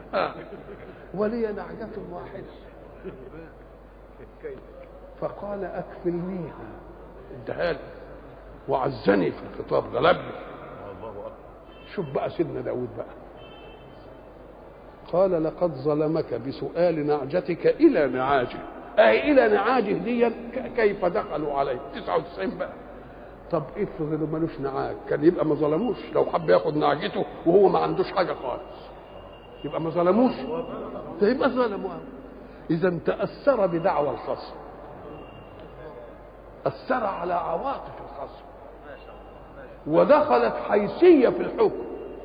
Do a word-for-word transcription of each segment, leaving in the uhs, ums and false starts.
آه. ولي نعجة واحدة فقال أكفلنيها، ادها لي وعزني في الخطاب، غلبني. شوف بقى سيدنا داود بقى، قال لقد ظلمك بسؤال نعجتك إلى نعاجه. أي إلى نعاجه دي كيف دخلوا عليه؟ تسعة وتسعين بقى. طب افرض انه ملوش نعاج، كان يبقى ما ظلموش. لو حب ياخد نعجته وهو ما عندوش حاجة خالص يبقى ما ظلموش، يبقى ظلموا. إذا تأثر بدعوى الخصم، أثر على عواطف الخصم، ودخلت حيثية في الحكم.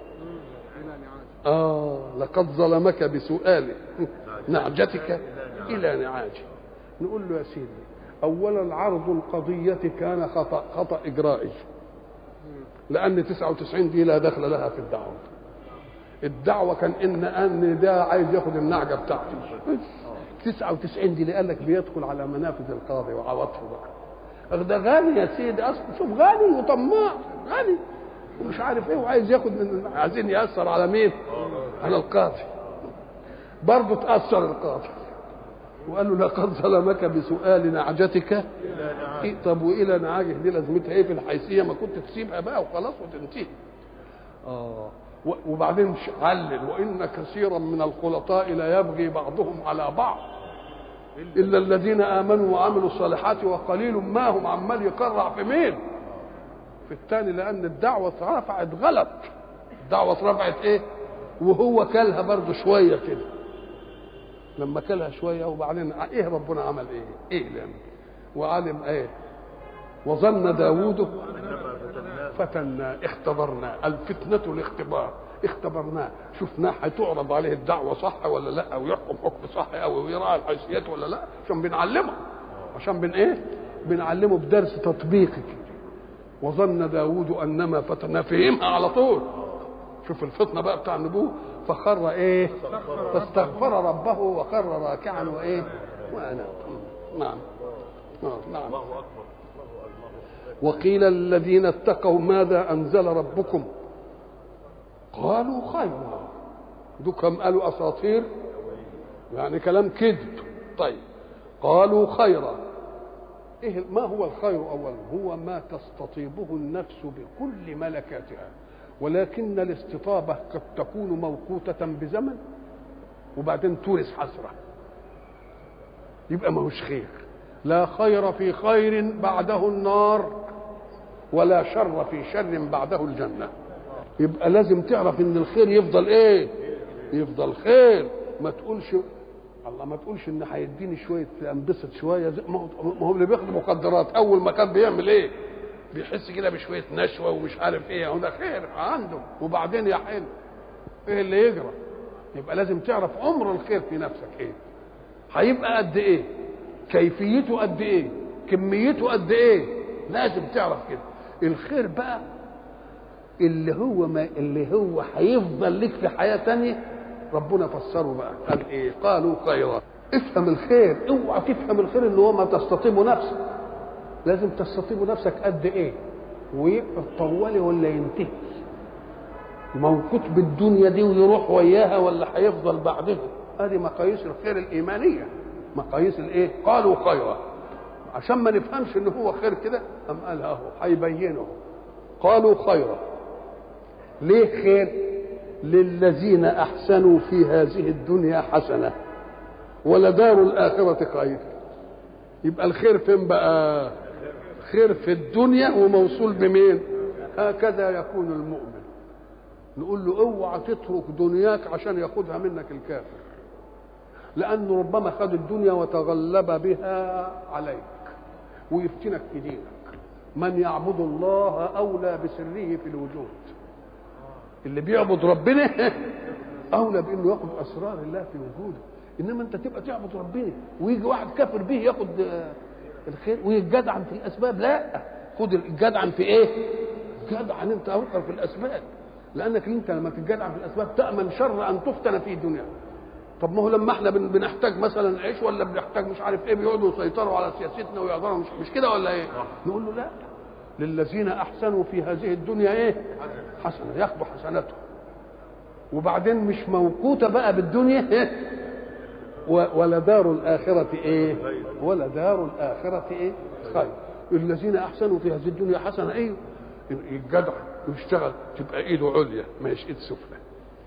آه لقد ظلمك بسؤال نعجتك إلى نعاجه. نقول له يا سيدي، أولا عرض القضية كان خطأ خطأ إجرائي، لأن تسعة وتسعين دي لا دخل لها في الدعوة. الدعوة كان إن أن ده عايز ياخد النعجة بتاعته. تسعة وتسعين دي اللي قال لك بيدخل على منافذ القاضي وعواطفه بقى. ده غني يا سيدي أصلا، شوف غني وطماع، غني ومش عارف إيه، وعايز ياخد من، عايزين يأثر على مين؟ على القاضي. برضه تأثر القاضي وقال له لقد ظلمك بسؤال نعجتك. إيه طب وإلى نعاجه دي لازمتها إيه في الحيثية؟ ما كنت تسيبها بقى وخلاص وتنتهي. آه وبعدين علل وإن كثيرا من الخلطاء لا يبغي بعضهم على بعض إلا الذين آمنوا وعملوا الصالحات وقليل ما هم. عمال يقرع في مين؟ في الثاني، لأن الدعوة رفعت غلط. الدعوة رفعت إيه؟ وهو كلها برضه شوية كده. لما كلها شوية وبعدين إيه ربنا عمل إيه؟ إيه لأن وعلم إيه؟ وظن داود فتنا اختبرنا. الفتنة الاختبار، اختبرناه، شفناه هتعرض عليه الدعوة صح ولا لا، او يحكم حكم صح او يراعي الحيثيات ولا لا، عشان بنعلمه، عشان بن ايه بنعلمه بدرس تطبيقي كده. وظن داود انما فتنا، فهمها على طول. شوف الفطنة بقى بتاع النبوة. فخر ايه؟ فاستغفر ربه وخر راكعا وايه وانا. نعم نعم. وقيل الذين اتقوا ماذا أنزل ربكم قالوا خيرا. دوكم قالوا أساطير يعني كلام كذب. طيب قالوا خيرا. إيه ما هو الخير؟ أولا هو ما تستطيبه النفس بكل ملكاتها، ولكن الاستطابة قد تكون موقوتة بزمن وبعدين تورث حسرة، يبقى ما هوش خير. لا خير في خير بعده النار ولا شر في شر بعده الجنة. يبقى لازم تعرف ان الخير يفضل ايه؟ يفضل خير. ما تقولش الله، ما تقولش ان هيديني شويه انبسط شويه. ما هو اللي بياخد مخدرات اول ما كان بيعمل ايه؟ بيحس كده بشويه نشوه ومش عارف ايه، هو ده خير عنده، وبعدين يا حلو ايه اللي يجرى؟ يبقى لازم تعرف عمر الخير في نفسك ايه، هيبقى قد ايه، كيفيته قد ايه، كميته قد ايه، لازم تعرف كده. الخير بقى اللي هو ما اللي هو هيفضل لك في حياه تانية ربنا فسره بقى، قال ايه؟ قالوا خيرا. افهم الخير، اوعى تفهم الخير ان هو ما تستطيب نفسك، لازم تستطيب نفسك قد ايه، ويبقى طوالي ولا ينتهي، موقوت بالدنيا دي ويروح وياها ولا هيفضل بعدها. هذه مقاييس الخير الايمانيه، مقاييس الايه؟ قالوا خيرا. عشان ما نفهمش ان هو خير كده ام قال اهو هيبينه. قالوا خيرا. ليه خير؟ للذين احسنوا في هذه الدنيا حسنه ولدار الاخره خير. يبقى الخير فين بقى؟ خير في الدنيا وموصول بمين؟ هكذا يكون المؤمن. نقول له اوعى تترك دنياك عشان ياخدها منك الكافر، لانه ربما خد الدنيا وتغلب بها عليك ويفتنك في دينك. من يعبد الله اولى بسره في الوجود. اللي بيعبد ربنا اولى بانه ياخد اسرار الله في وجوده. انما انت تبقى تعبد ربنا ويجي واحد كافر به ياخد الخير ويتجدعن في الاسباب. لا، خد الجدعن في ايه؟ جدعن انت اوقع في الاسباب، لانك انت لما تتجدعن في الاسباب تامن شر ان تفتن في دنيا. طب ما هو لما احنا بنحتاج مثلا نعيش ولا بنحتاج مش عارف ايه بيقعدوا يسيطروا على سياستنا ويقدروا، مش, مش كده ولا ايه؟ نقول له لا، للذين احسنوا في هذه الدنيا ايه؟ حسنه، ياخذوا حسناتهم. وبعدين مش موقوته بقى بالدنيا ولا دار الاخره ايه ولا دار الاخره ايه خير. الذين احسنوا في هذه الدنيا حسنه ايه الجدع يشتغل تبقى ايده عليا ما ايد سفلى،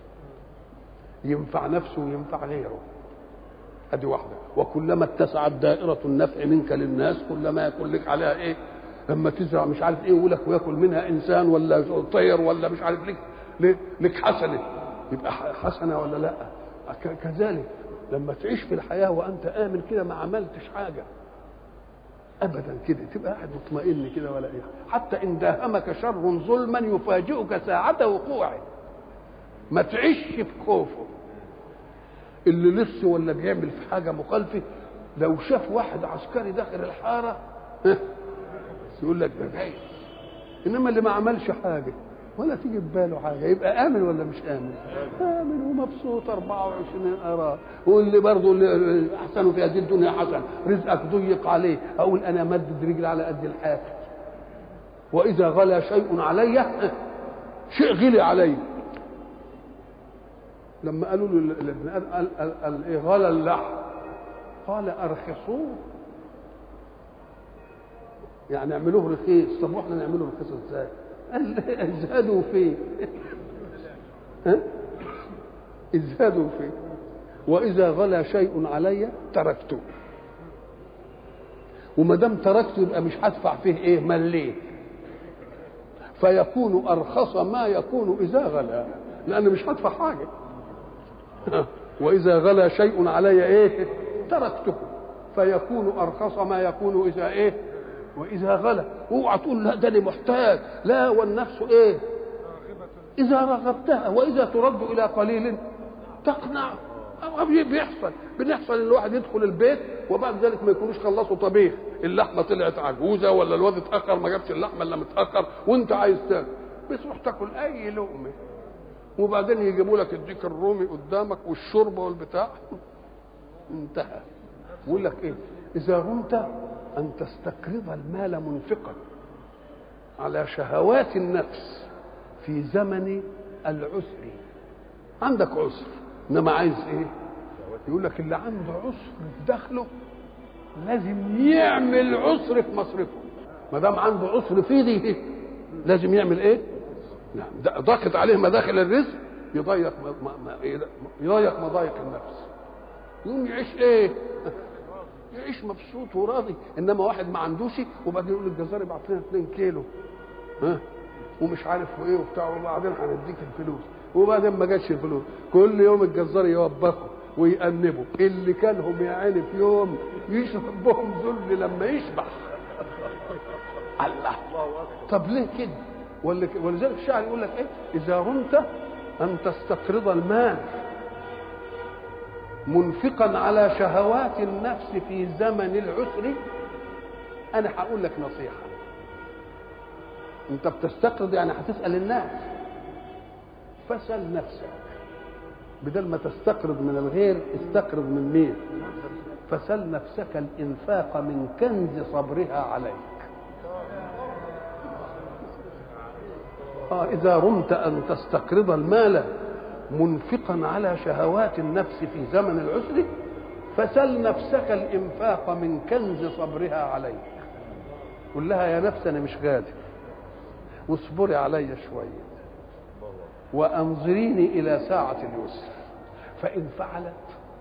ينفع نفسه وينفع غيره. ادي واحده. وكلما اتسعت دائره النفع منك للناس كلما يكون لك عليها ايه. لما تزرع مش عارف ايه ولك وياكل منها انسان ولا طير ولا مش عارف لك لك حسنه يبقى حسنه ولا لا. كذلك لما تعيش في الحياه وانت امن كده ما عملتش حاجه ابدا كده تبقى قاعد مطمئن كده ولا ايه. حتى ان داهمك شر ظلما يفاجئك ساعه وقوعه ما تعيش في خوفه. اللي لص ولا بيعمل في حاجه مخالفه لو شاف واحد عسكري داخل الحاره يقول لك ده جاي. انما اللي ما عملش حاجه ولا تيجي في باله حاجه يبقى امن ولا مش امن؟ امن ومبسوط أربعة وعشرين قرار. واللي برضه اللي احسنوا في هذه الدنيا حسن رزقك ضيق عليه اقول انا مدد رجلي على قد الحافل. واذا غلى شيء علي شيء غلي علي. لما قالوا له قال غلى اللحم قال ارخصوه يعني اعملوه رخيص. طب واحنا نعمله رخيص ازاي؟ ازهدوا فيه ها ازهدوا فيه. واذا غلى شيء علي تركته. وما دام تركته يبقى مش هدفع فيه ايه مليه فيكون ارخص ما يكون اذا غلى لان مش هدفع حاجه. واذا غلى شيء علي ايه تركته فيكون ارخص ما يكون اذا ايه واذا غلى. اوعى تقول لا ده انا محتاج لا والنفس ايه اذا رغبتها واذا ترد الى قليل تقنع. بيحصل بنحصل ان الواحد يدخل البيت وبعد ذلك ما يكونوش خلصوا طبيخ اللحمه طلعت عجوزه ولا الواد اتاخر ما جابش اللحمه الا متاخر وانت عايز تاكل بتروح تاكل اي لقمه وبعدين يجيبوا لك الديك الرومي قدامك والشوربه والبتاع انتهى. يقول لك ايه اذا رمت ان تستقرض المال منفقا على شهوات النفس في زمن العسر. عندك عسر انما عايز ايه يقول لك اللي عنده عسر في دخله لازم يعمل عسر في مصرفه. ما دام عنده عسر في دي لازم يعمل ايه نعم ضاقت عليه مداخل الرزق يضيق يضيق مضايق النفس يقوم يعيش ايه يعيش مبسوط وراضي. انما واحد ما عندوش وبعدين يقول الجزار يبعت لنا اتنين كيلو ها ومش عارف ايه وبتاع وبعدين هنديك الفلوس وبعدين ما جاتش الفلوس. كل يوم الجزار يوبخه ويأنبه. اللي كانهم يا عيني في يوم يشرب بهم ذل لما يشبع. الله طب ليه كده؟ ولذلك الشاعر يقول لك ايه اذا رمت ان تستقرض المال منفقا على شهوات النفس في زمن العسر. انا هقول لك نصيحه. انت بتستقرض يعني هتسال الناس فاسال نفسك بدل ما تستقرض من الغير استقرض من مين؟ فسل نفسك الانفاق من كنز صبرها عليك. آه إذا رمت أن تستقرض المال منفقا على شهوات النفس في زمن العسر فسل نفسك الإنفاق من كنز صبرها عليك. قل لها يا نفس أنا مش قادر واصبري علي شوية وأنظريني إلى ساعة اليسر فإن فعلت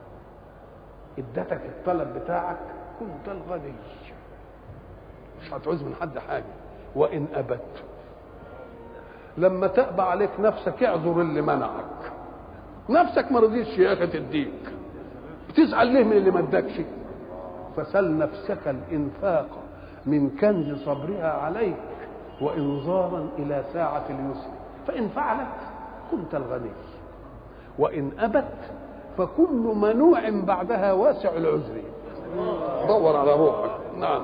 ادتك الطلب بتاعك كنت الغني مش هتعوز من حد حاجة. وإن أبت لما تأبى عليك نفسك اعذر اللي منعك. نفسك ما رضيتش يا اخي تديك بتزعل ليه من اللي ما ادكش؟ فسل نفسك الانفاق من كنز صبرها عليك وانظارا الى ساعة اليسر فان فعلت كنت الغني وان ابت فكل منوع بعدها واسع العذر. دور على روحك. نعم.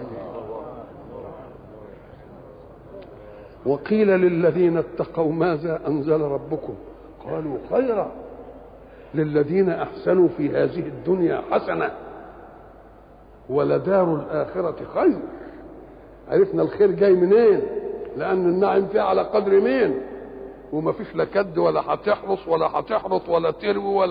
وقيل للذين اتقوا ماذا أنزل ربكم قالوا خيرا للذين أحسنوا في هذه الدنيا حسنة ولدار الآخرة خير. عرفنا الخير جاي منين؟ لأن النعم فيه على قدر مين؟ وما فيش لا كد ولا هتحرس ولا هتحرط ولا تروي ولا